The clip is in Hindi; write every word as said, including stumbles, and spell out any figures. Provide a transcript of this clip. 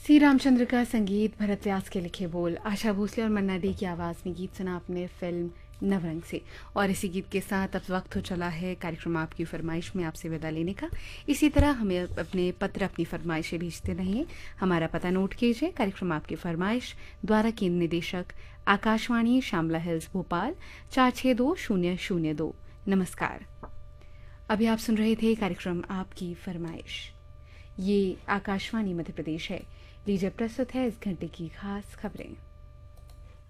सी रामचंद्र का संगीत, भरत व्यास के लिखे बोल, आशा भोसले और मन्ना डे की आवाज़ में गीत सुना आपने फिल्म नवरंग से। और इसी गीत के साथ अब वक्त हो चला है कार्यक्रम आपकी फरमाइश में आपसे विदा लेने का। इसी तरह हमें अपने पत्र, अपनी फरमाइशें भेजते रहिए। हमारा पता नोट कीजिए। कार्यक्रम आपकी फरमाइश, द्वारा केंद्र निदेशक, आकाशवाणी, शामला हिल्स, भोपाल, चार छः दो शून्य शून्य दो। नमस्कार। अभी आप सुन रहे थे कार्यक्रम आपकी फरमाइश। ये आकाशवाणी मध्य प्रदेश है। लीजिए प्रस्तुत है इस घंटे की खास खबरें।